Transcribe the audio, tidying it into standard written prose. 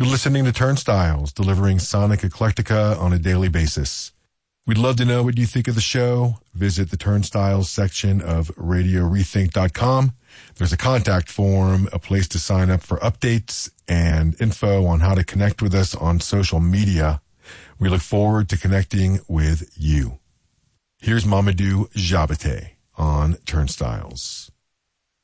You're listening to Turnstiles, delivering sonic eclectica on a daily basis. We'd love to know what you think of the show. Visit the Turnstiles section of RadioRethink.com. There's a contact form, a place to sign up for updates, and info on how to connect with us on social media. We look forward to connecting with you. Here's Mamadou Diabaté on Turnstiles.